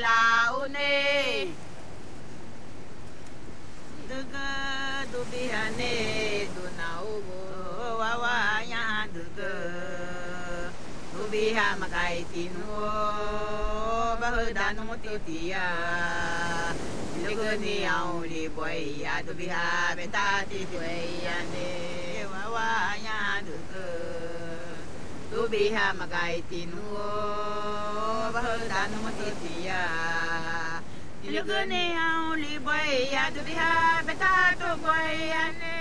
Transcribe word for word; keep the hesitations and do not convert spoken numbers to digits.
laune duga dubihane dunaugo wawanya duga dubiha makaitinu bahudanu mutitia lugni auli boya dubiha betati boyane wawanya duga dubiha makaitinu bahudanu mutitia lugni auli boya dubiha betati boyane